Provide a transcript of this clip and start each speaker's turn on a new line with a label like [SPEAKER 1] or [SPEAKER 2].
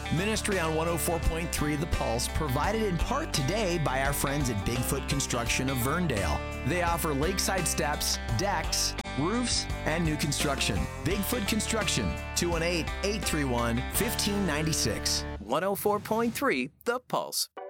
[SPEAKER 1] Ministry on 104.3 The Pulse, provided in part today by our friends at Bigfoot Construction of Verndale. They offer lakeside steps, decks, roofs, and new construction. Bigfoot Construction, 218-831-1596.
[SPEAKER 2] 104.3 The Pulse.